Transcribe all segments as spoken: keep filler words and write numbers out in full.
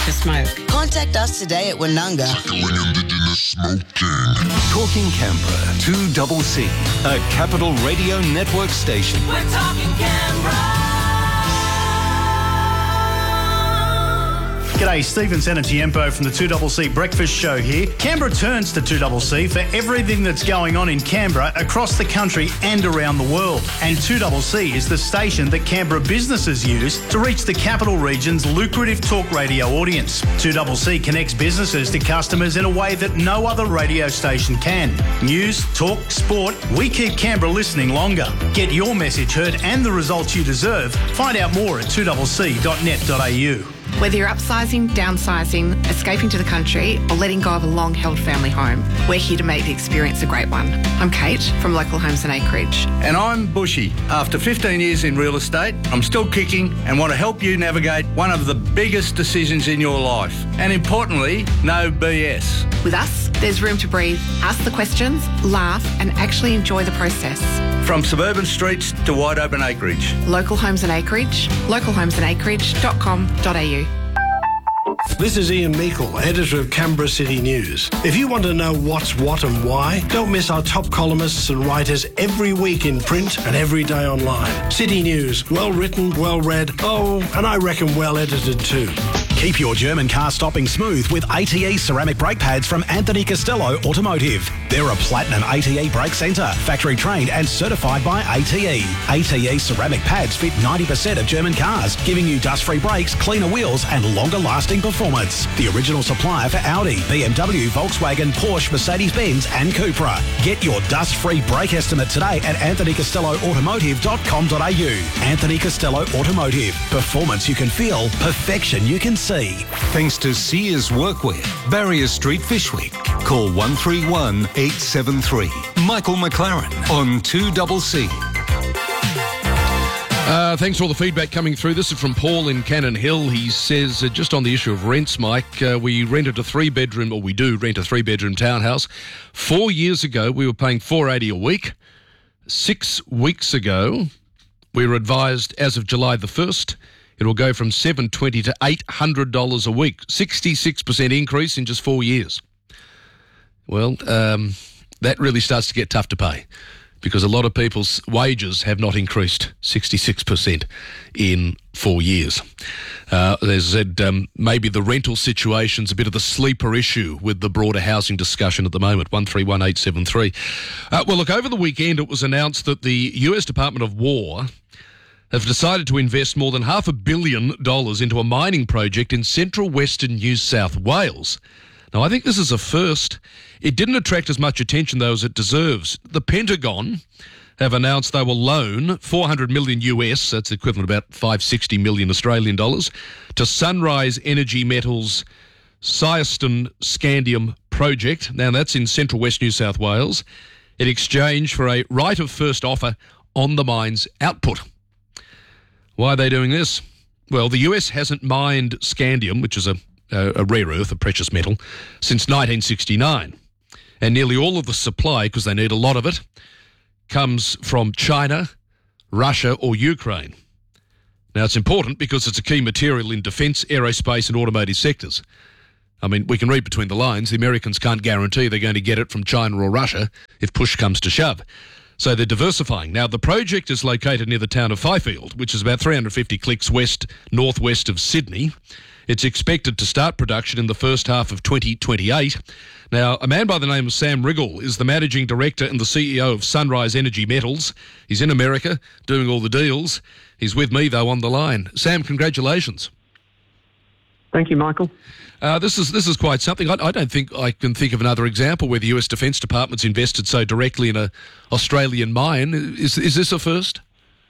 to smoke. Contact us today at Woonunga. Talking Canberra, two double C, a Capital Radio Network station. We're talking Canberra. G'day, Stephen Senatiempo from the two double C Breakfast Show here. Canberra turns to two double C for everything that's going on in Canberra, across the country and around the world. And two double C is the station that Canberra businesses use to reach the capital region's lucrative talk radio audience. two double C connects businesses to customers in a way that no other radio station can. News, talk, sport, we keep Canberra listening longer. Get your message heard and the results you deserve. Find out more at two c c dot net dot a u. Whether you're upsizing, downsizing, escaping to the country, or letting go of a long-held family home, we're here to make the experience a great one. I'm Kate from Local Homes and Acreage. And I'm Bushy. After fifteen years in real estate, I'm still kicking and want to help you navigate one of the biggest decisions in your life. And importantly, no B S. With us, there's room to breathe, ask the questions, laugh, and actually enjoy the process. From suburban streets to wide open acreage. Local Homes and Acreage, local homes and acreage dot com dot a u. This is Ian Meikle, editor of Canberra City News. If you want to know what's what and why, don't miss our top columnists and writers every week in print and every day online. City News, well written, well read, oh, and I reckon well edited too. Keep your German car stopping smooth with A T E ceramic brake pads from Anthony Costello Automotive. They're a platinum A T E brake centre, factory trained and certified by A T E. A T E ceramic pads fit ninety percent of German cars, giving you dust-free brakes, cleaner wheels and longer-lasting performance. The original supplier for Audi, B M W, Volkswagen, Porsche, Mercedes-Benz and Cupra. Get your dust-free brake estimate today at anthony costello automotive dot com dot a u. Anthony Costello Automotive. Performance you can feel, perfection you can see. Thanks to Sears Workwear, Barrier Street, Fyshwick. Call one three one, eight seven three. Michael McLaren on two double C. Uh, thanks for all the feedback coming through. This is from Paul in Cannon Hill. He says, uh, just on the issue of rents, Mike, uh, we rented a three-bedroom, or we do rent a three-bedroom townhouse. Four years ago, we were paying four dollars eighty a week. Six weeks ago, we were advised, as of July the first, it will go from seven hundred twenty dollars to eight hundred dollars a week. sixty-six percent increase in just four years. Well, um, that really starts to get tough to pay because a lot of people's wages have not increased sixty-six percent in four years. Uh, as I said, um, maybe the rental situation's a bit of the sleeper issue with the broader housing discussion at the moment, one three one eight seven three. Uh, well, look, over the weekend it was announced that the U S Department of War have decided to invest more than half a billion dollars into a mining project in central western New South Wales. Now, I think this is a first. It didn't attract as much attention, though, as it deserves. The Pentagon have announced they will loan four hundred million U S, that's equivalent to about five hundred sixty million Australian dollars, to Sunrise Energy Metals' Cyeston Scandium project. Now, that's in central west New South Wales, in exchange for a right of first offer on the mine's output. Why are they doing this? Well, the U S hasn't mined scandium, which is a, a, a rare earth, a precious metal, since nineteen sixty-nine. And nearly all of the supply, because they need a lot of it, comes from China, Russia or Ukraine. Now, it's important because it's a key material in defence, aerospace and automotive sectors. I mean, we can read between the lines. The Americans can't guarantee they're going to get it from China or Russia if push comes to shove. So they're diversifying. Now, the project is located near the town of Fifield, which is about three hundred fifty clicks west, northwest of Sydney. It's expected to start production in the first half of twenty twenty-eight. Now, a man by the name of Sam Riggle is the managing director and the C E O of Sunrise Energy Metals. He's in America doing all the deals. He's with me, though, on the line. Sam, congratulations. Thank you, Michael. Uh, this is this is quite something. I, I don't think I can think of another example where the U S Defence Department's invested so directly in an Australian mine. Is is this a first?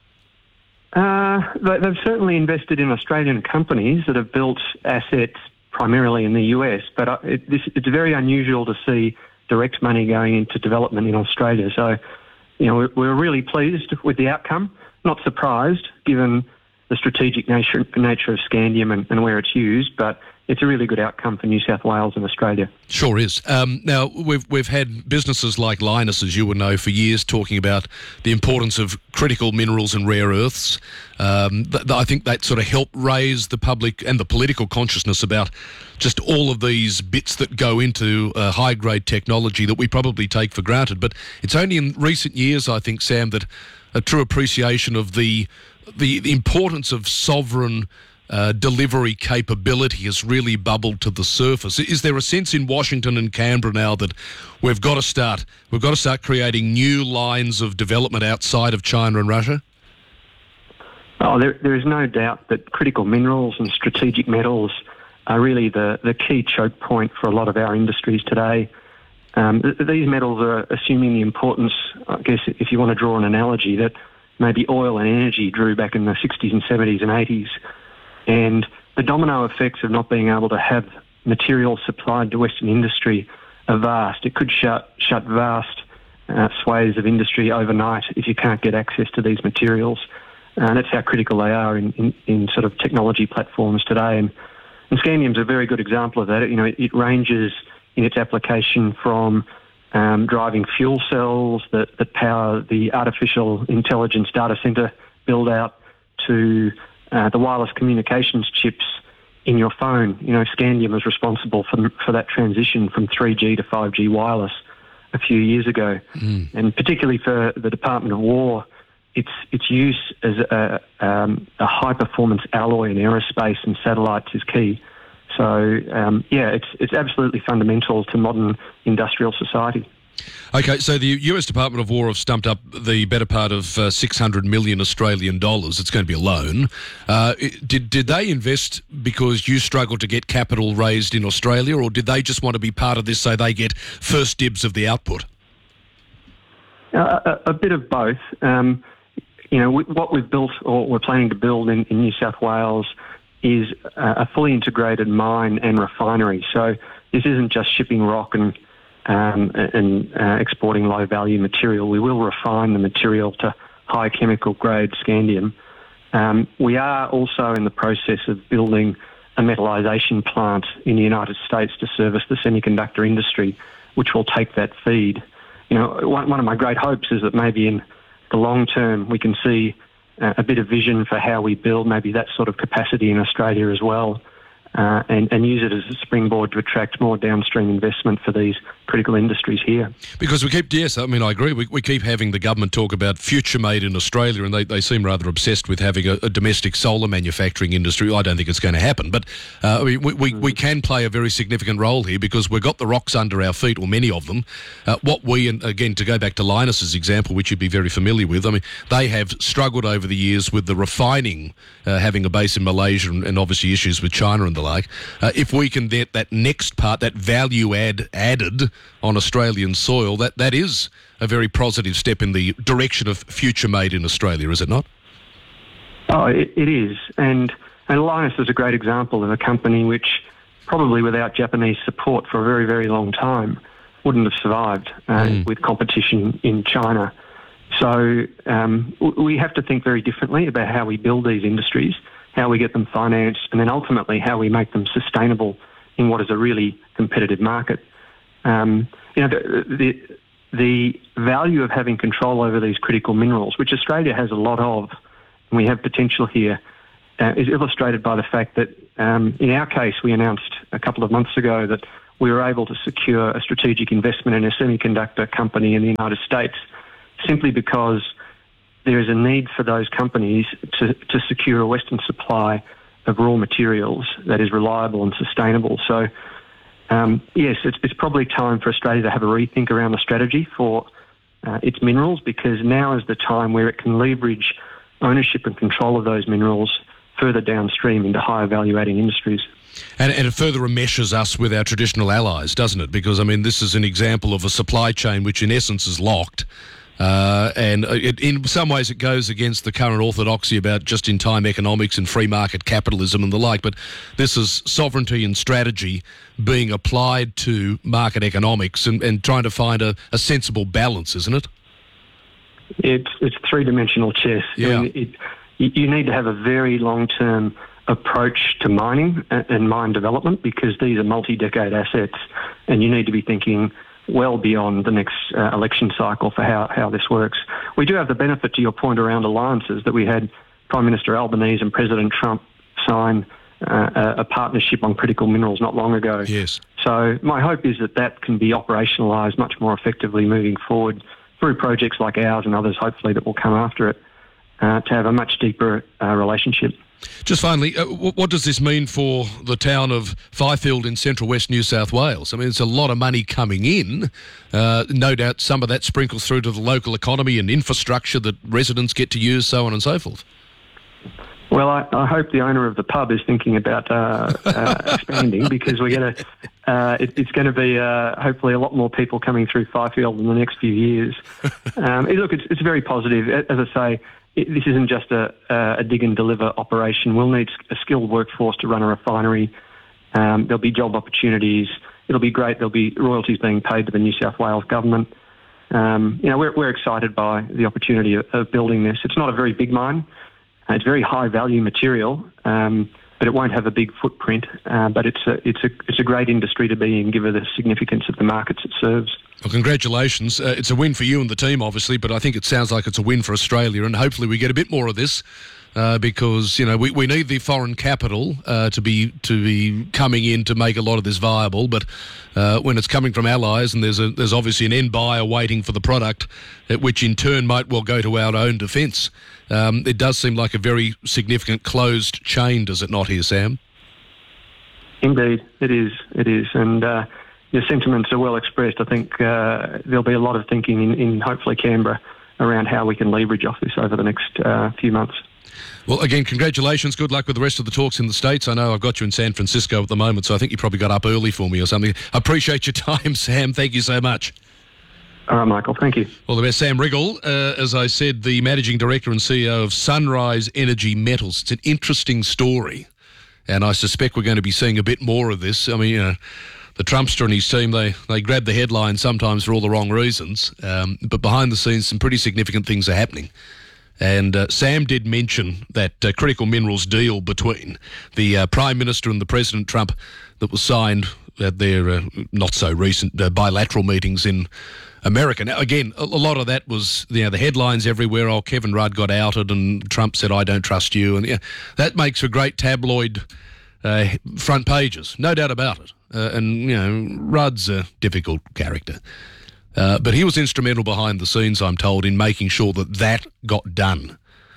Uh, they've certainly invested in Australian companies that have built assets primarily in the U S, but it, this, it's very unusual to see direct money going into development in Australia. So, you know, we're, we're really pleased with the outcome. Not surprised, given the strategic nature, nature of scandium and, and where it's used, but it's a really good outcome for New South Wales and Australia. Sure is. Um, now, we've we've had businesses like Lynas, as you would know, for years talking about the importance of critical minerals and rare earths. Um, th- th- I think that sort of helped raise the public and the political consciousness about just all of these bits that go into uh, high-grade technology that we probably take for granted. But it's only in recent years, I think, Sam, that a true appreciation of the the, the importance of sovereign Uh, delivery capability has really bubbled to the surface. Is there a sense in Washington and Canberra now that we've got to start we've got to start creating new lines of development outside of China and Russia? Oh, there, there is no doubt that critical minerals and strategic metals are really the, the key choke point for a lot of our industries today. Um, th- these metals are assuming the importance, I guess, if you want to draw an analogy, that maybe oil and energy drew back in the sixties and seventies and eighties. And the domino effects of not being able to have material supplied to Western industry are vast. It could shut shut vast uh, swathes of industry overnight if you can't get access to these materials. And that's how critical they are in, in, in sort of technology platforms today. And, and scandium's a very good example of that. You know, it, it ranges in its application from um, driving fuel cells that, that power the artificial intelligence data centre build-out to Uh, the wireless communications chips in your phone. You know, scandium was responsible for for that transition from three G to five G wireless a few years ago. Mm. And particularly for the Department of War, its its use as a, um, a high-performance alloy in aerospace and satellites is key. So, um, yeah, it's it's absolutely fundamental to modern industrial society. Okay, so the U S Department of War have stumped up the better part of uh, six hundred million Australian dollars. It's going to be a loan. Uh, did did they invest because you struggled to get capital raised in Australia, or did they just want to be part of this so they get first dibs of the output? Uh, a, a bit of both. Um, you know, we, what we've built or we're planning to build in, in New South Wales is a, a fully integrated mine and refinery. So this isn't just shipping rock and Um, and uh, exporting low-value material. We will refine the material to high chemical grade scandium. Um, we are also in the process of building a metallisation plant in the United States to service the semiconductor industry, which will take that feed. You know, one, one of my great hopes is that maybe in the long term we can see uh, a bit of vision for how we build maybe that sort of capacity in Australia as well. Uh, and, and use it as a springboard to attract more downstream investment for these critical industries here. Because we keep, yes, I mean, I agree, we, we keep having the government talk about future made in Australia, and they, they seem rather obsessed with having a, a domestic solar manufacturing industry. I don't think it's going to happen, but uh, we, we, we, we can play a very significant role here because we've got the rocks under our feet, or many of them. Uh, what we, and again, to go back to Lynas's example, which you'd be very familiar with, I mean, they have struggled over the years with the refining, uh, having a base in Malaysia and, and obviously issues with China and the like. Uh, if we can get that next part, that value add added on Australian soil, that, that is a very positive step in the direction of future made in Australia, is it not? Oh, it, it is. And, and Lynas is a great example of a company which probably without Japanese support for a very, very long time wouldn't have survived uh, mm. with competition in China. So um, we have to think very differently about how we build these industries, how we get them financed, and then ultimately how we make them sustainable in what is a really competitive market. Um, you know, the, the the value of having control over these critical minerals, which Australia has a lot of, and we have potential here, uh, is illustrated by the fact that um, in our case we announced a couple of months ago that we were able to secure a strategic investment in a semiconductor company in the United States simply because there is a need for those companies to, to secure a Western supply of raw materials that is reliable and sustainable. So, um, yes, it's, it's probably time for Australia to have a rethink around the strategy for uh, its minerals, because now is the time where it can leverage ownership and control of those minerals further downstream into higher value-adding industries. And, and it further enmeshes us with our traditional allies, doesn't it? Because, I mean, this is an example of a supply chain which in essence is locked. Uh, and it, in some ways it goes against the current orthodoxy about just-in-time economics and free market capitalism and the like, but this is sovereignty and strategy being applied to market economics and, and trying to find a, a sensible balance, isn't it? It's it's three-dimensional chess. Yeah. I mean, it, you, you need to have a very long-term approach to mining and, and mine development, because these are multi-decade assets, and you need to be thinking well beyond the next uh, election cycle for how, how this works. We do have the benefit, to your point around alliances, that we had Prime Minister Albanese and President Trump sign uh, a, a partnership on critical minerals not long ago. Yes. So my hope is that that can be operationalised much more effectively moving forward through projects like ours and others, hopefully, that will come after it, uh, to have a much deeper uh, relationship. Just finally, uh, what does this mean for the town of Fifield in central west New South Wales? I mean, it's a lot of money coming in. Uh, no doubt some of that sprinkles through to the local economy and infrastructure that residents get to use, so on and so forth. Well, I, I hope the owner of the pub is thinking about uh, uh, expanding, because we're going to. Uh, it, it's going to be uh, hopefully a lot more people coming through Fifield in the next few years. Um, it, look, it's, it's very positive. As I say, it, this isn't just a, a dig and deliver operation. We'll need a skilled workforce to run a refinery. Um, there'll be job opportunities. It'll be great. There'll be royalties being paid to the New South Wales government. Um, you know, we're, we're excited by the opportunity of, of building this. It's not a very big mine. It's very high value material, um, but it won't have a big footprint. Uh, but it's a it's a it's a great industry to be in, given the significance of the markets it serves. Well, congratulations! Uh, it's a win for you and the team, obviously, but I think it sounds like it's a win for Australia, and hopefully we get a bit more of this. Uh, because you know we, we need the foreign capital uh, to be to be coming in to make a lot of this viable, but uh, when it's coming from allies, and there's a there's obviously an end buyer waiting for the product, uh, which in turn might well go to our own defence. Um, it does seem like a very significant closed chain, does it not, here, Sam? Indeed, it is. It is, and uh, your sentiments are well expressed. I think uh, there'll be a lot of thinking in, in hopefully Canberra around how we can leverage off this over the next uh, few months. Well, again, congratulations. Good luck with the rest of the talks in the States. I know I've got you in San Francisco at the moment, so I think you probably got up early for me or something. I appreciate your time, Sam. Thank you so much. All right, Michael. Thank you. All the best. Sam Riggle, uh, as I said, the Managing Director and C E O of Sunrise Energy Metals. It's an interesting story, and I suspect we're going to be seeing a bit more of this. I mean, you know, the Trumpster and his team, they, they grab the headlines sometimes for all the wrong reasons, um, but behind the scenes, some pretty significant things are happening. And uh, Sam did mention that uh, critical minerals deal between the uh, Prime Minister and the President Trump that was signed at their uh, not-so-recent uh, bilateral meetings in America. Now, again, a, a lot of that was, you know, the headlines everywhere. Oh, Kevin Rudd got outed and Trump said, I don't trust you. And yeah, that makes for great tabloid uh, front pages, no doubt about it. Uh, and, you know, Rudd's a difficult character. Uh, but he was instrumental behind the scenes, I'm told, in making sure that that got done.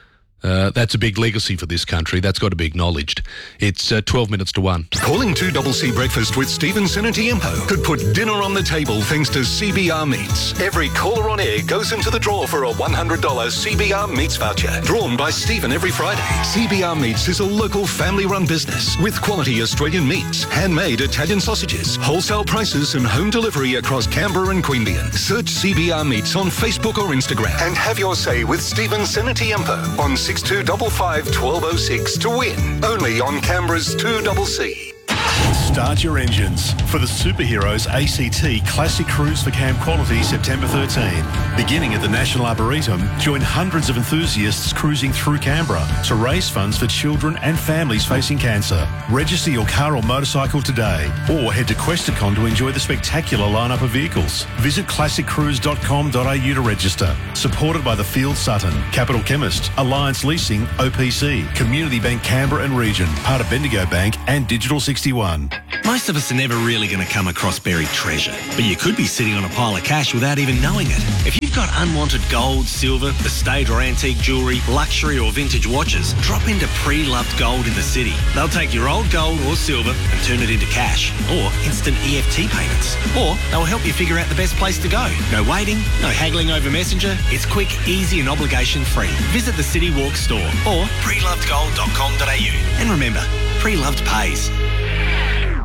Uh, that's a big legacy for this country. That's got to be acknowledged. It's uh, twelve minutes to one. Calling two C C Breakfast with Stephen Senatiempo could put dinner on the table thanks to C B R Meats. Every caller on air goes into the draw for a one hundred dollars C B R Meats voucher, drawn by Stephen every Friday. C B R Meats is a local family-run business with quality Australian meats, handmade Italian sausages, wholesale prices and home delivery across Canberra and Queanbeyan. Search C B R Meats on Facebook or Instagram and have your say with Stephen Senatiempo on six two five five, one two oh six to win. Only on Canberra's two C C. Start your engines for the Superheroes A C T Classic Cruise for Camp Quality September thirteenth. Beginning at the National Arboretum, join hundreds of enthusiasts cruising through Canberra to raise funds for children and families facing cancer. Register your car or motorcycle today or head to Questacon to enjoy the spectacular lineup of vehicles. Visit classic cruise dot com dot a u to register. Supported by the Field Sutton, Capital Chemist, Alliance Leasing, O P C, Community Bank Canberra and Region, part of Bendigo Bank and Digital sixty-one. Most of us are never really going to come across buried treasure, but you could be sitting on a pile of cash without even knowing it. If you've got unwanted gold, silver, estate or antique jewellery, luxury or vintage watches, drop into Pre-Loved Gold in the city. They'll take your old gold or silver and turn it into cash or instant E F T payments. Or they'll help you figure out the best place to go. No waiting, no haggling over Messenger. It's quick, easy and obligation-free. Visit the City Walk store or pre loved gold dot com dot a u. And remember, Pre-Loved pays.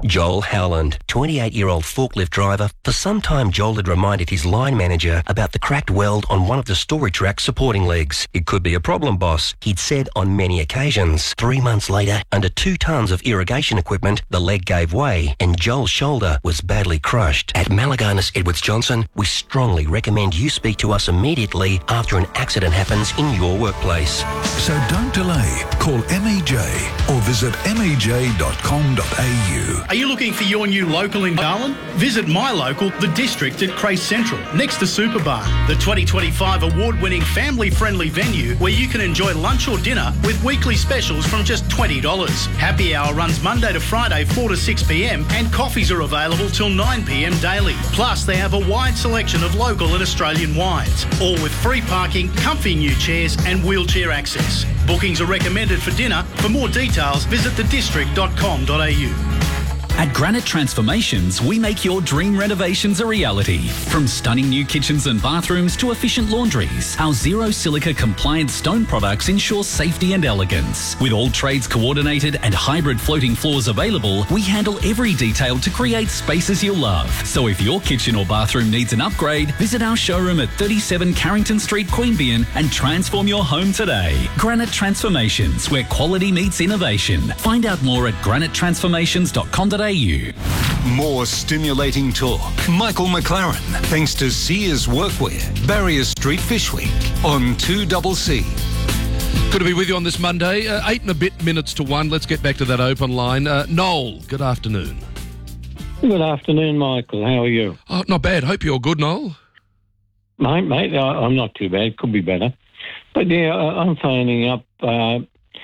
Joel Howland, twenty-eight-year-old forklift driver. For some time, Joel had reminded his line manager about the cracked weld on one of the storage rack supporting legs. It could be a problem, boss, he'd said on many occasions. Three months later, under two tonnes of irrigation equipment, the leg gave way and Joel's shoulder was badly crushed. At Malaganas Edwards Johnson, we strongly recommend you speak to us immediately after an accident happens in your workplace. So don't delay. Call M E J or visit m e j dot com dot a u. Are you looking for your new local in Darwin? Visit my local, The District at Crace Central, next to Superbar, the twenty twenty-five award-winning family-friendly venue where you can enjoy lunch or dinner with weekly specials from just twenty dollars. Happy hour runs Monday to Friday, four to six p m, and coffees are available till nine p m daily. Plus, they have a wide selection of local and Australian wines, all with free parking, comfy new chairs and wheelchair access. Bookings are recommended for dinner. For more details, visit the district dot com dot a u. At Granite Transformations, we make your dream renovations a reality. From stunning new kitchens and bathrooms to efficient laundries, our zero silica compliant stone products ensure safety and elegance. With all trades coordinated and hybrid floating floors available, we handle every detail to create spaces you'll love. So if your kitchen or bathroom needs an upgrade, visit our showroom at thirty-seven Carrington Street, Queanbeyan, and transform your home today. Granite Transformations, where quality meets innovation. Find out more at granite transformations dot com dot a u. More stimulating talk. Michael McLaren, thanks to Sears Workwear, Barrier Street Fish Week on two C C. Good to be with you on this Monday. Uh, eight and a bit minutes to one. Let's get back to that open line. Uh, Noel, good afternoon. Good afternoon, Michael. How are you? Oh, not bad. Hope you're good, Noel. Mate, mate, I, I'm not too bad. Could be better. But yeah, I, I'm phoning up. Uh,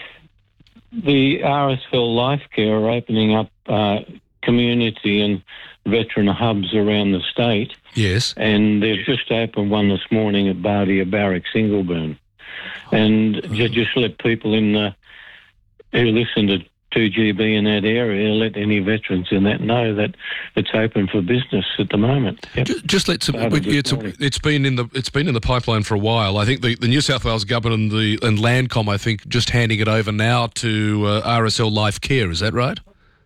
the R S L Life Care are opening up uh, community and veteran hubs around the state. Yes. And they've just opened one this morning at Bardia Barracks, Ingleburn. And oh. just, just let people in the, who listen to two G B in that area, let any veterans in that know that it's open for business at the moment. Yep. Just, just let some, it's, a, it's been in the it's been in the pipeline for a while. I think the, the New South Wales government and the and Landcom, I think, just handing it over now to uh, R S L Life Care. Is that right?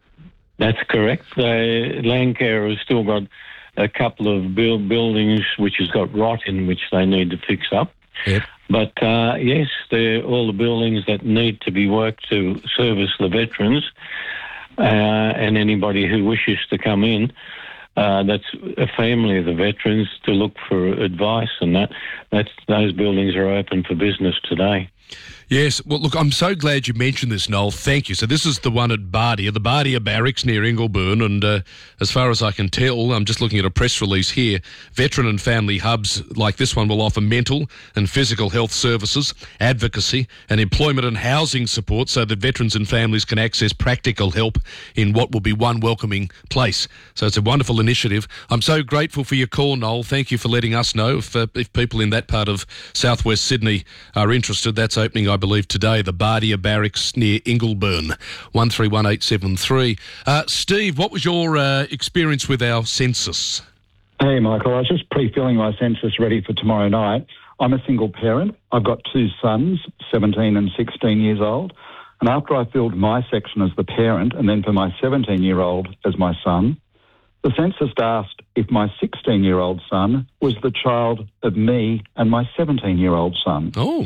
That's correct. Uh, Landcare has still got a couple of build buildings which has got rot in which they need to fix up. Yep. But uh, yes, they're all the buildings that need to be worked to service the veterans uh, and anybody who wishes to come in. Uh, that's a family of the veterans to look for advice, and that that's those buildings are open for business today. Yes, well, look, I'm so glad you mentioned this, Noel. Thank you. So this is the one at Bardia, the Bardia Barracks near Ingleburn, and uh, as far as I can tell, I'm just looking at a press release here, veteran and family hubs like this one will offer mental and physical health services, advocacy, and employment and housing support so that veterans and families can access practical help in what will be one welcoming place. So it's a wonderful initiative. I'm so grateful for your call, Noel. Thank you for letting us know. If, uh, if people in that part of southwest Sydney are interested, that's opening, I believe, today, the Bardia Barracks near Ingleburn, one three one eight seven three. Uh, Steve, what was your uh, experience with our census? Hey, Michael, I was just pre-filling my census ready for tomorrow night. I'm a single parent. I've got two sons, seventeen and sixteen years old. And after I filled my section as the parent and then for my seventeen-year-old as my son, the census asked if my sixteen-year-old son was the child of me and my seventeen-year-old son. Oh.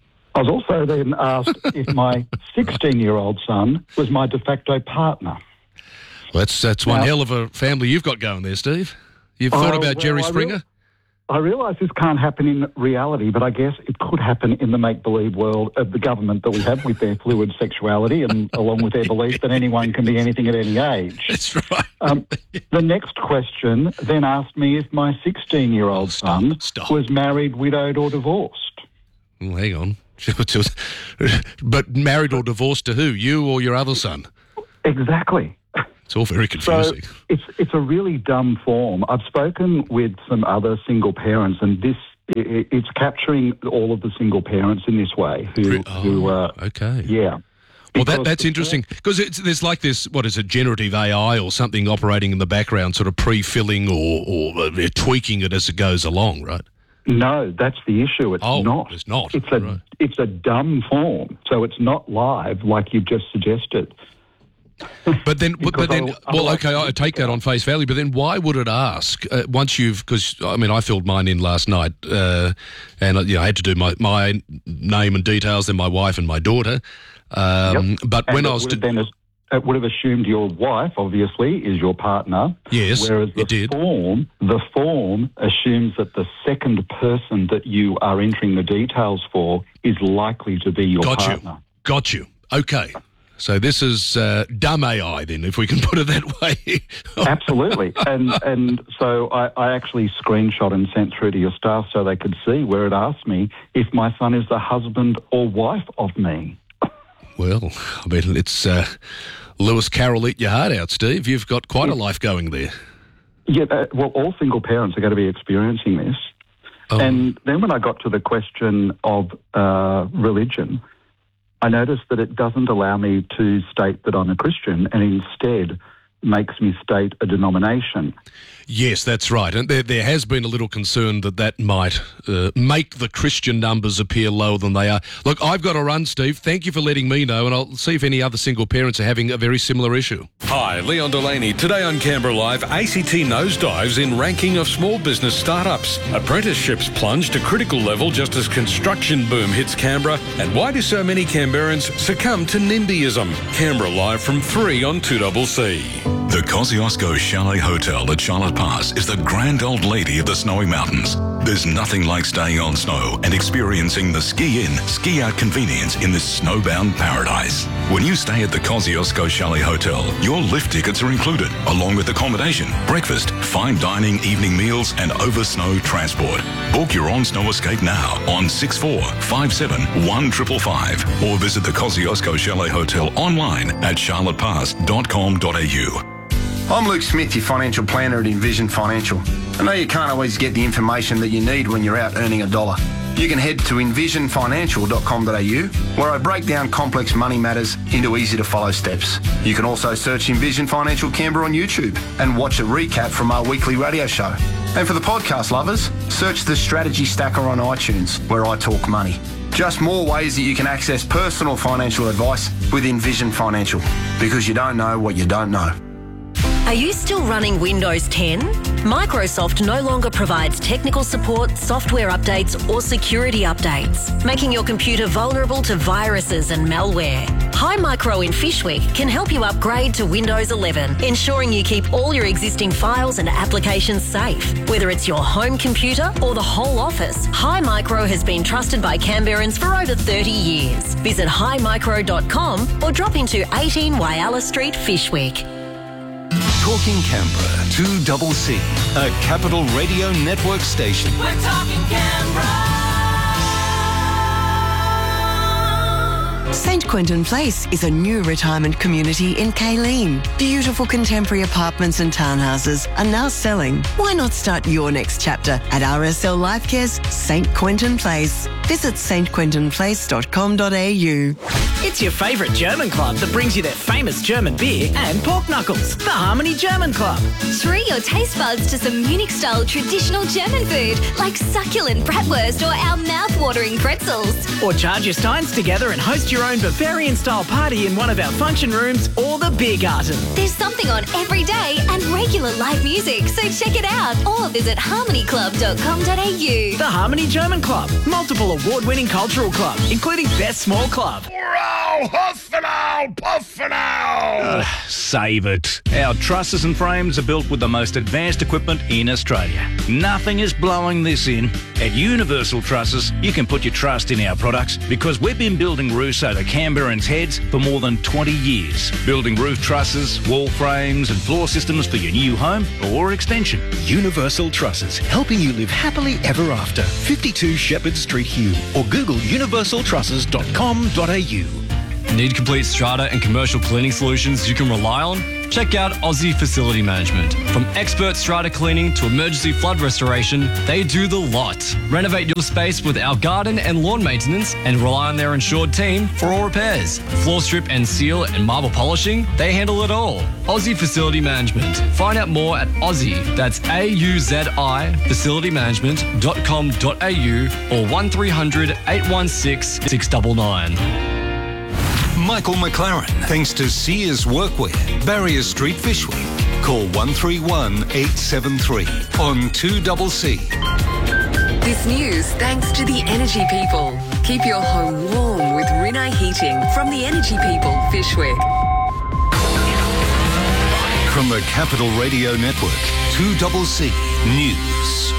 I was also then asked if my sixteen-year-old son was my de facto partner. Well, that's that's one now, hell of a family you've got going there, Steve. You've thought oh, about well, Jerry I Springer? Real, I realise this can't happen in reality, but I guess it could happen in the make-believe world of the government that we have with their fluid sexuality and along with their belief that anyone can be anything at any age. That's right. Um, the next question then asked me if my sixteen-year-old oh, stop, son stop. was married, widowed or divorced. Well, hang on. But married or divorced to who? You or your other son? Exactly. It's all very confusing. So it's it's a really dumb form. I've spoken with some other single parents, and this it, it's capturing all of the single parents in this way. Who, oh, who uh, okay. Yeah. Well, that, that's interesting because there's like this, what is it, generative A I or something operating in the background, sort of pre-filling or, or uh, tweaking it as it goes along, right? No, that's the issue. It's oh, not. It's not. It's a right. it's a dumb form, so it's not live like you've just suggested. But then, but, but then, I- I well, like okay, I take that on face value. But then, why would it ask uh, once you've? Because I mean, I filled mine in last night, uh, and uh, you know, I had to do my my name and details, then my wife and my daughter. Um, Yep. But And when it I was, would to, have been as- it would have assumed your wife, obviously, is your partner. Yes, whereas the it did. form, the form assumes that the second person that you are entering the details for is likely to be your got partner. you, got you. Okay, so this is uh, dumb A I, then, if we can put it that way. Absolutely. And and so I, I actually screenshot and sent through to your staff so they could see where it asked me if my son is the husband or wife of me. Well, I mean, it's uh, Lewis Carroll, eat your heart out, Steve. You've got quite a life going there. Yeah, uh, well, all single parents are going to be experiencing this. Oh. And then when I got to the question of uh, religion, I noticed that it doesn't allow me to state that I'm a Christian and instead makes me state a denomination. Yes, that's right. And there, there has been a little concern that that might uh, make the Christian numbers appear lower than they are. Look, I've got to run, Steve. Thank you for letting me know, and I'll see if any other single parents are having a very similar issue. Hi, Leon Delaney. Today on Canberra Live, A C T nosedives in ranking of small business startups. Apprenticeships plunge to critical level just as construction boom hits Canberra. And why do so many Canberrans succumb to NIMBYism? Canberra Live from three on two C C. The Kosciuszko Chalet Hotel at Charlotte Pass is the grand old lady of the snowy mountains. There's nothing like staying on snow and experiencing the ski-in, ski-out convenience in this snowbound paradise. When you stay at the Kosciuszko Chalet Hotel, your lift tickets are included, along with accommodation, breakfast, fine dining, evening meals, and over-snow transport. Book your on-snow escape now on six four five seven one five five five or visit the Kosciuszko Chalet Hotel online at charlotte pass dot com dot a u. I'm Luke Smith, your financial planner at Envision Financial. I know you can't always get the information that you need when you're out earning a dollar. You can head to envision financial dot com dot a u, where I break down complex money matters into easy-to-follow steps. You can also search Envision Financial Canberra on YouTube and watch a recap from our weekly radio show. And for the podcast lovers, search the Strategy Stacker on iTunes, where I talk money. Just more ways that you can access personal financial advice with Envision Financial, because you don't know what you don't know. Are you still running Windows ten? Microsoft no longer provides technical support, software updates, or security updates, making your computer vulnerable to viruses and malware. Hi Micro in Fishwick can help you upgrade to Windows eleven, ensuring you keep all your existing files and applications safe. Whether it's your home computer or the whole office, Hi Micro has been trusted by Canberrans for over thirty years. Visit hi micro dot com or drop into eighteen Whyalla Street, Fishwick. Talking Canberra, two C C, a Capital Radio Network station. We're talking Canberra. Saint Quentin Place is a new retirement community in Kayleen. Beautiful contemporary apartments and townhouses are now selling. Why not start your next chapter at R S L Lifecare's Saint Quentin Place? Visit saint quentin place dot com dot a u. It's your favourite German club that brings you their famous German beer and pork knuckles, the Harmony German Club. Treat your taste buds to some Munich-style traditional German food like succulent bratwurst or our mouth-watering pretzels. Or charge your steins together and host your own Bavarian-style party in one of our function rooms or the beer garden. There's something on every day and regular live music, so check it out or visit harmony club dot com dot a u. The Harmony German Club, multiple award-winning cultural club, including Best Small Club. Wow, huff and owl, puff and owl. Uh, save it. Our trusses and frames are built with the most advanced equipment in Australia. Nothing is blowing this in. At Universal Trusses, you can put your trust in our products because we've been building roofs over Canberrans' heads for more than twenty years. Building roof trusses, wall frames and floor systems for your new home or extension. Universal Trusses, helping you live happily ever after. fifty-two Shepherd Street, Hume, or Google universal trusses dot com dot a u. Need complete strata and commercial cleaning solutions you can rely on? Check out Aussie Facility Management. From expert strata cleaning to emergency flood restoration, they do the lot. Renovate your space with our garden and lawn maintenance and rely on their insured team for all repairs. Floor strip and seal and marble polishing, they handle it all. Aussie Facility Management. Find out more at Aussie, that's A U Z I, facility management dot com dot a u or one three hundred eight one six six nine nine. Michael McLaren. Thanks to Sears Workwear, Barrier Street, Fyshwick. Call one three one, eight seven three on two C C. This news thanks to the Energy People. Keep your home warm with Rinnai Heating from the Energy People, Fyshwick. From the Capital Radio Network, two C C News.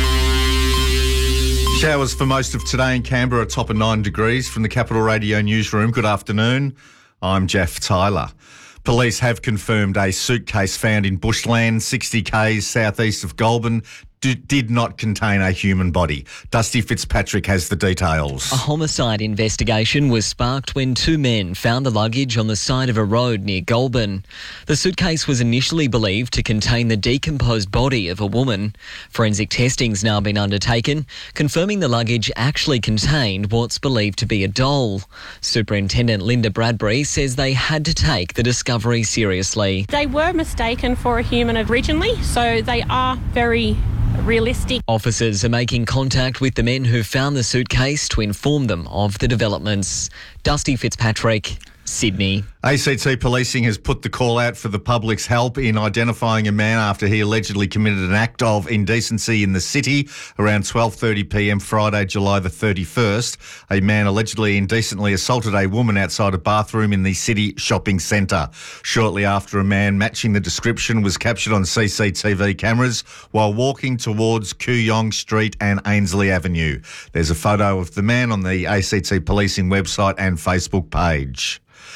Showers for most of today in Canberra, a top of nine degrees. From the Capital Radio newsroom, good afternoon. I'm Jeff Tyler. Police have confirmed a suitcase found in bushland, sixty kays southeast of Goulburn, d- did not contain a human body. Dusty Fitzpatrick has the details. A homicide investigation was sparked when two men found the luggage on the side of a road near Goulburn. The suitcase was initially believed to contain the decomposed body of a woman. Forensic testing's now been undertaken, confirming the luggage actually contained what's believed to be a doll. Superintendent Linda Bradbury says they had to take the discovery seriously. They were mistaken for a human originally, so they are very realistic. Officers are making contact with the men who found the suitcase to inform them of the developments. Dusty Fitzpatrick, Sydney. A C T Policing has put the call out for the public's help in identifying a man after he allegedly committed an act of indecency in the city around twelve thirty p m Friday, July the thirty-first. A man allegedly indecently assaulted a woman outside a bathroom in the city shopping centre. Shortly after, a man matching the description was captured on C C T V cameras while walking towards Kooyong Street and Ainsley Avenue. There's a photo of the man on the A C T Policing website and Facebook page.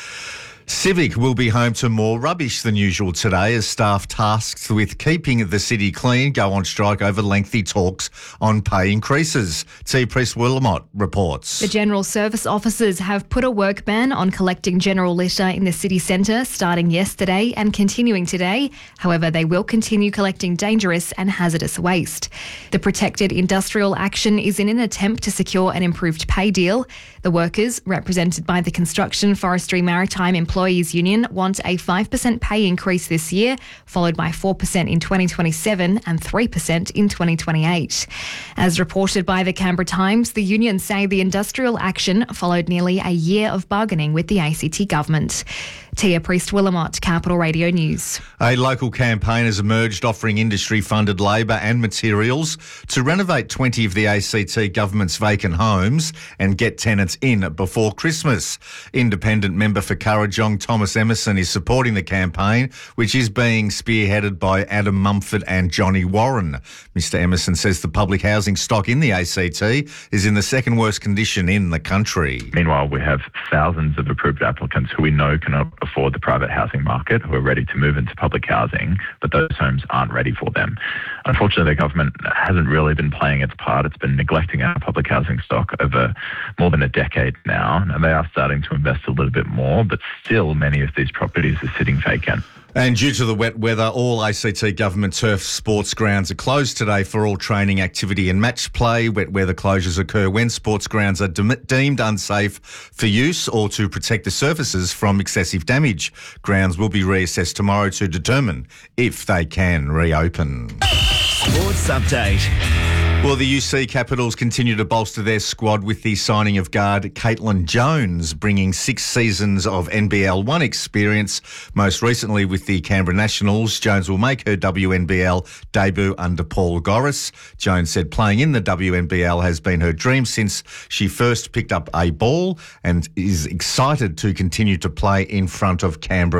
Civic will be home to more rubbish than usual today as staff tasked with keeping the city clean go on strike over lengthy talks on pay increases. T. Priest Willamot reports. The general service officers have put a work ban on collecting general litter in the city centre starting yesterday and continuing today. However, they will continue collecting dangerous and hazardous waste. The protected industrial action is in an attempt to secure an improved pay deal. The workers, represented by the Construction, Forestry, Maritime Employees Union, want a five percent pay increase this year, followed by four percent in twenty twenty-seven and three percent in twenty twenty-eight. As reported by the Canberra Times, the unions say the industrial action followed nearly a year of bargaining with the A C T government. Tia Priest Willamot, Capital Radio News. A local campaign has emerged offering industry-funded labour and materials to renovate twenty of the A C T government's vacant homes and get tenants in before Christmas. Independent member for Currajong, Thomas Emerson, is supporting the campaign, which is being spearheaded by Adam Mumford and Johnny Warren. Mister Emerson says the public housing stock in the A C T is in the second worst condition in the country. Meanwhile, we have thousands of approved applicants who we know cannot afford the private housing market, who are ready to move into public housing, but those homes aren't ready for them. Unfortunately, the government hasn't really been playing its part. It's been neglecting our public housing stock over more than a decade now, and they are starting to invest a little bit more, but still many of these properties are sitting vacant. And due to the wet weather, all A C T government turf sports grounds are closed today for all training, activity and match play. Wet weather closures occur when sports grounds are de- deemed unsafe for use or to protect the surfaces from excessive damage. Grounds will be reassessed tomorrow to determine if they can reopen. Sports update. Well, the U C Capitals continue to bolster their squad with the signing of guard Caitlin Jones, bringing six seasons of N B L one experience. Most recently with the Canberra Nationals, Jones will make her W N B L debut under Paul Goris. Jones said playing in the W N B L has been her dream since she first picked up a ball and is excited to continue to play in front of Canberra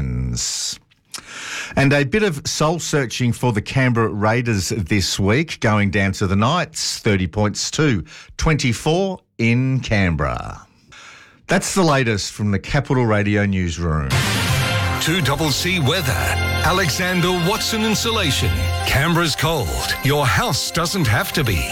fans. And a bit of soul-searching for the Canberra Raiders this week, going down to the Knights, thirty points to twenty-four in Canberra. That's the latest from the Capital Radio newsroom. two C C weather. Alexander Watson Insulation. Canberra's cold. Your house doesn't have to be.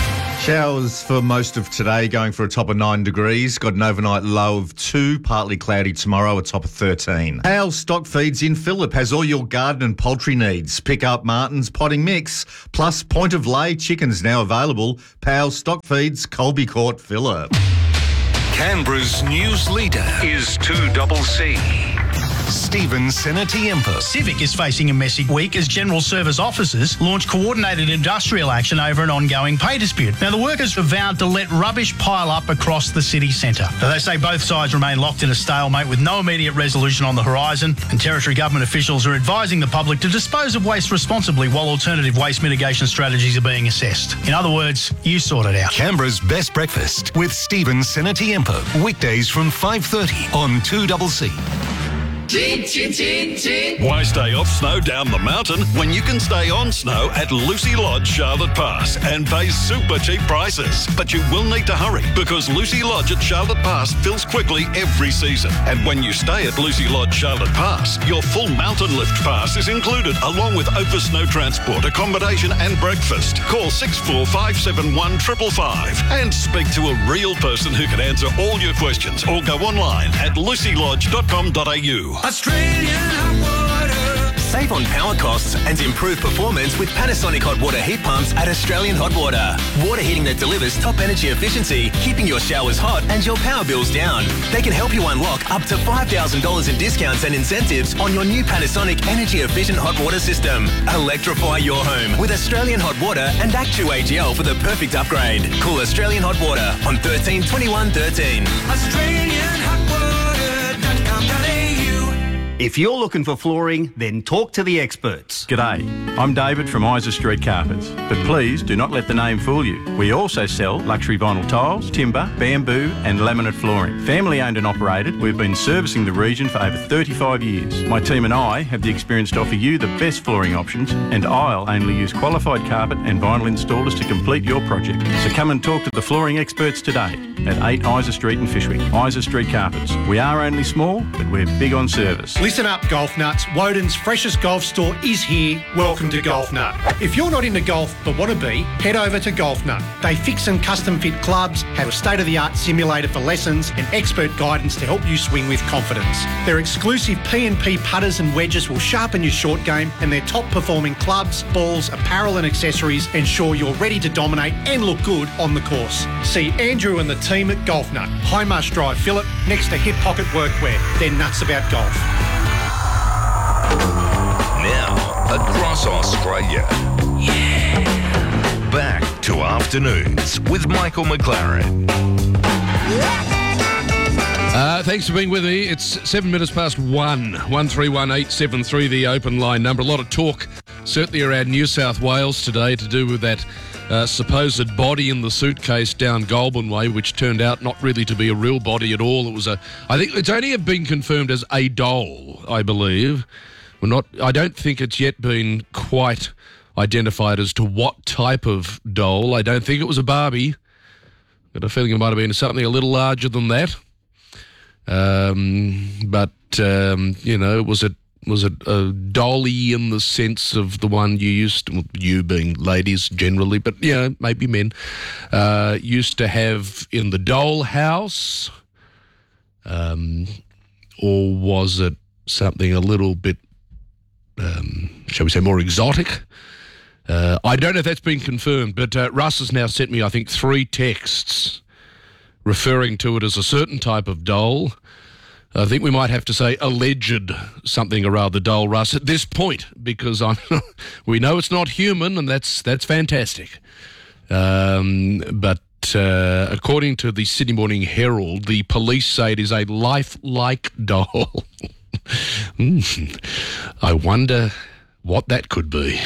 Showers for most of today, going for a top of nine degrees. Got an overnight low of two, partly cloudy tomorrow, a top of thirteen. Hale Stock Feeds in Phillip has all your garden and poultry needs. Pick up Martin's potting mix, plus point of lay chickens now available. Hale Stock Feeds, Colby Court, Phillip. Canberra's news leader is two C C. Stephen Senatiempo. Civic is facing a messy week as General Service officers launch coordinated industrial action over an ongoing pay dispute. Now, the workers have vowed to let rubbish pile up across the city centre. Now, they say both sides remain locked in a stalemate with no immediate resolution on the horizon, and Territory government officials are advising the public to dispose of waste responsibly while alternative waste mitigation strategies are being assessed. In other words, you sort it out. Canberra's Best Breakfast with Stephen Senatiempo. Weekdays from five thirty on two C C. Chin, chin, chin, chin. Why stay off snow down the mountain when you can stay on snow at Lucy Lodge, Charlotte Pass and pay super cheap prices? But you will need to hurry because Lucy Lodge at Charlotte Pass fills quickly every season. And when you stay at Lucy Lodge, Charlotte Pass, your full mountain lift pass is included along with over snow transport, accommodation and breakfast. Call six four five seven one five five five and speak to a real person who can answer all your questions or go online at lucy lodge dot com dot a u. Australian hot water. Save on power costs and improve performance with Panasonic hot water heat pumps at Australian Hot Water. Water heating that delivers top energy efficiency, keeping your showers hot and your power bills down. They can help you unlock up to five thousand dollars in discounts and incentives on your new Panasonic energy efficient hot water system. Electrify your home with Australian Hot Water and Actu A G L for the perfect upgrade. Call Australian Hot Water on thirteen twenty-one thirteen. Australian hot water dot com dot a u. If you're looking for flooring, then talk to the experts. G'day, I'm David from Isa Street Carpets, but please do not let the name fool you. We also sell luxury vinyl tiles, timber, bamboo and laminate flooring. Family owned and operated, we've been servicing the region for over thirty-five years. My team and I have the experience to offer you the best flooring options, and I'll only use qualified carpet and vinyl installers to complete your project. So come and talk to the flooring experts today at eight Isa Street in Fishwick. Isa Street Carpets. We are only small, but we're big on service. Listen up, golf nuts. Woden's freshest golf store is here. Welcome to Golf Nut. If you're not into golf but want to be, head over to Golf Nut. They fix and custom fit clubs, have a state-of-the-art simulator for lessons and expert guidance to help you swing with confidence. Their exclusive P and P putters and wedges will sharpen your short game, and their top-performing clubs, balls, apparel and accessories ensure you're ready to dominate and look good on the course. See Andrew and the team at Golf Nut, High Marsh Drive, Phillip, next to Hip Pocket Workwear. They're nuts about golf. Now, across Australia. Yeah. Back to Afternoons with Michael McLaren. Uh, thanks for being with me. It's seven minutes past one. one three one eight seven three, the open line number. A lot of talk, certainly around New South Wales today, to do with that uh, supposed body in the suitcase down Goulburn Way, which turned out not really to be a real body at all. It was a, I think it's only been confirmed as a doll, I believe. We're not, I don't think it's yet been quite identified as to what type of doll. I don't think it was a Barbie. Got a feeling it might have been something a little larger than that. Um, but, um, you know, was it was it a dolly in the sense of the one you used to, well, you being ladies generally, but, you know, maybe men, uh, used to have in the doll house? Um, or was it something a little bit, um, shall we say, more exotic? Uh, I don't know if that's been confirmed, but uh, Russ has now sent me, I think, three texts referring to it as a certain type of doll. I think we might have to say alleged something or other doll, Russ, at this point, because I'm we know it's not human, and that's that's fantastic. Um, but uh, according to the Sydney Morning Herald, the police say it is a lifelike doll. mm. I wonder what that could be.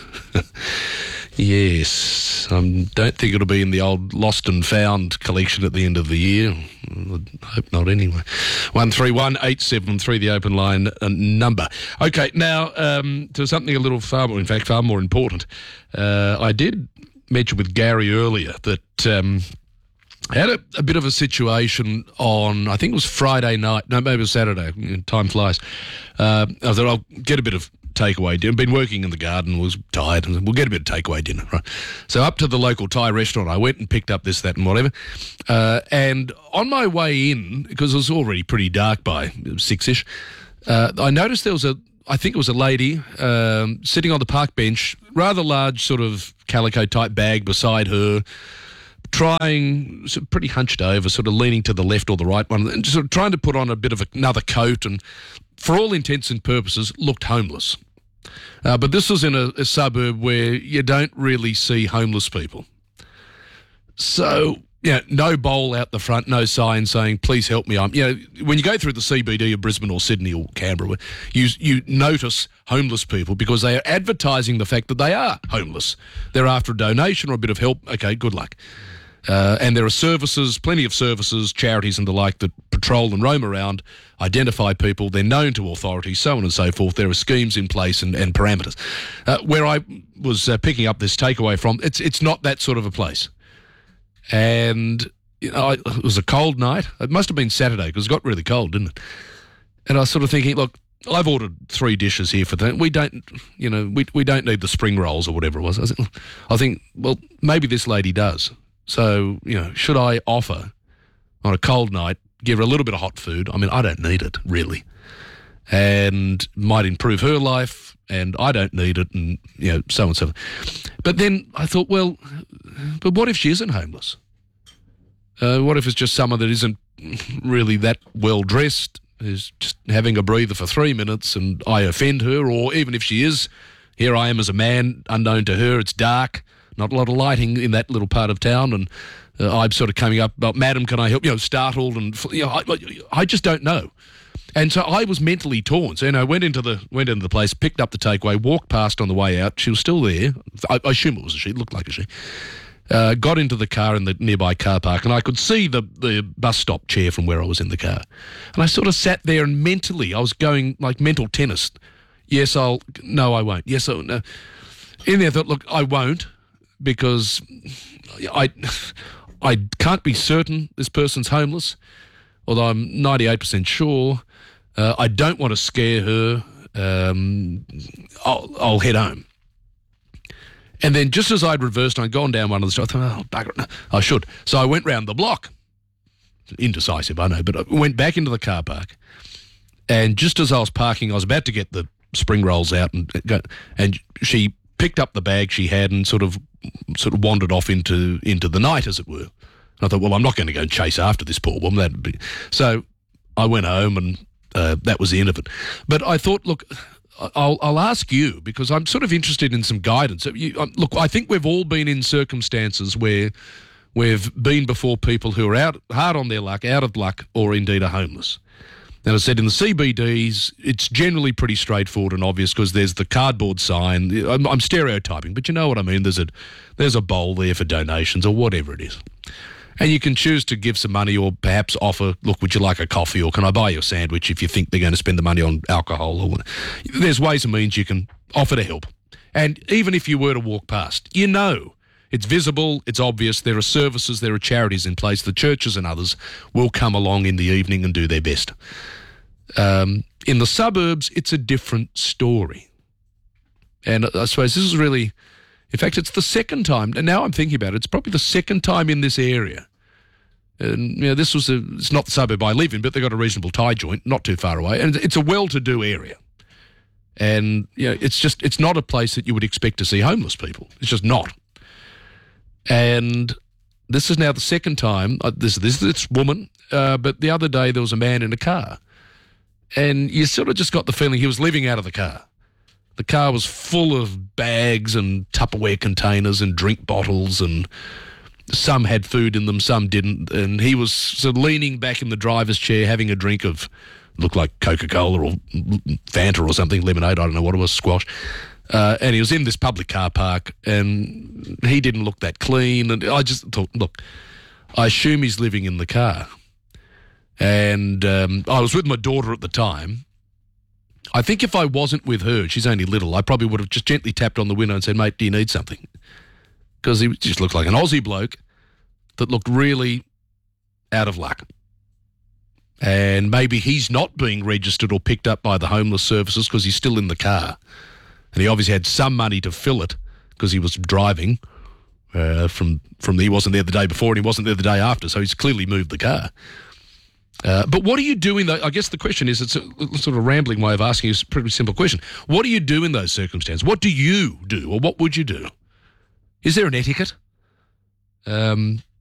Yes, I um, don't think it'll be in the old Lost and Found collection at the end of the year. I hope not anyway. one three one eight seven three, the open line uh, number. Okay, now um, to something a little far more, in fact, far more important. Uh, I did mention with Gary earlier that um, I had a, a bit of a situation on, I think it was Friday night, no, maybe it was Saturday, time flies. Uh, I thought I'll get a bit of takeaway dinner. Been working in the garden, was tired, and we'll get a bit of takeaway dinner, right? So up to the local Thai restaurant I went and picked up this, that and whatever. Uh, and on my way in, because it was already pretty dark by six-ish, uh, I noticed there was a, I think it was a lady um, sitting on the park bench, rather large sort of calico type bag beside her, trying, sort of pretty hunched over, sort of leaning to the left or the right one, and sort of trying to put on a bit of a, another coat and for all intents and purposes, looked homeless. Uh, but this was in a, a suburb where you don't really see homeless people. So, yeah, no bowl out the front, no sign saying, please help me. I'm, you know, when you go through the C B D of Brisbane or Sydney or Canberra, you, you notice homeless people because they are advertising the fact that they are homeless. They're after a donation or a bit of help. Okay, good luck. Uh, and there are services, plenty of services, charities and the like that patrol and roam around, identify people, they're known to authorities, so on and so forth. There are schemes in place and, and parameters. Uh, where I was uh, picking up this takeaway from, it's it's not that sort of a place. And you know, I, it was a cold night. It must have been Saturday because it got really cold, didn't it? And I was sort of thinking, look, I've ordered three dishes here for that. We don't, you know, we we don't need the spring rolls or whatever it was. I, was, I think, well, maybe this lady does. So, you know, should I offer on a cold night, give her a little bit of hot food? I mean, I don't need it, really. And might improve her life, and I don't need it, and, you know, so and so. But then I thought, well, but what if she isn't homeless? Uh, what if it's just someone that isn't really that well-dressed, is just having a breather for three minutes, and I offend her? Or even if she is, here I am as a man, unknown to her, it's dark, not a lot of lighting in that little part of town, and uh, I'm sort of coming up, oh, madam, can I help? You know, startled, and you know, I, I just don't know. And so I was mentally torn. So, you know, went into the went into the place, picked up the takeaway, walked past on the way out. She was still there. I, I assume it was a she. It looked like a she. Uh, got into the car in the nearby car park, and I could see the, the bus stop chair from where I was in the car. And I sort of sat there, and mentally, I was going like mental tennis. Yes, I'll. No, I won't. Yes, I'll. No. In there, I thought, look, I won't. Because I I can't be certain this person's homeless, although I'm ninety-eight percent sure. Uh, I don't want to scare her. Um, I'll, I'll head home. And then just as I'd reversed and I'd gone down one of the streets, I thought, oh, bugger it, I should. So I went round the block. Indecisive, I know, but I went back into the car park. And just as I was parking, I was about to get the spring rolls out, and go, and she picked up the bag she had and sort of sort of wandered off into into the night, as it were. And I thought, well, I'm not going to go and chase after this poor woman. That'd be... So I went home, and uh, that was the end of it. But I thought, look, I'll, I'll ask you, because I'm sort of interested in some guidance. You, um, look, I think we've all been in circumstances where we've been before people who are out hard on their luck, out of luck, or indeed are homeless. And as I said, in the C B Ds, it's generally pretty straightforward and obvious because there's the cardboard sign. I'm, I'm stereotyping, but you know what I mean. There's a there's a bowl there for donations or whatever it is. And you can choose to give some money or perhaps offer, look, would you like a coffee, or can I buy you a sandwich if you think they're going to spend the money on alcohol? Or there's ways and means you can offer to help. And even if you were to walk past, you know, it's visible, it's obvious, there are services, there are charities in place, the churches and others will come along in the evening and do their best. Um, in the suburbs, it's a different story. And I suppose this is really, in fact, it's the second time, and now I'm thinking about it, it's probably the second time in this area. And, you know, this was a, it's not the suburb I live in, but they've got a reasonable tie joint, not too far away, and it's a well-to-do area. And, you know, it's just, it's not a place that you would expect to see homeless people. It's just not. And this is now the second time, uh, this, this, this woman, uh, but the other day there was a man in a car. And you sort of just got the feeling he was living out of the car. The car was full of bags and Tupperware containers and drink bottles, and some had food in them, some didn't. And he was sort of leaning back in the driver's chair having a drink of, looked like Coca-Cola or Fanta or something, lemonade, I don't know what it was, squash. Uh, and he was in this public car park, and he didn't look that clean. And I just thought, look, I assume he's living in the car. And um, I was with my daughter at the time. I think if I wasn't with her, she's only little, I probably would have just gently tapped on the window and said, mate, do you need something? Because he just looked like an Aussie bloke that looked really out of luck. And maybe he's not being registered or picked up by the homeless services because he's still in the car. And he obviously had some money to fill it because he was driving uh, from, from the, he wasn't there the day before and he wasn't there the day after, so he's clearly moved the car. Uh, but what do you do in those, I guess the question is, it's a sort of a rambling way of asking you a pretty simple question. What do you do in those circumstances? What do you do, or what would you do? Is there an etiquette? Um,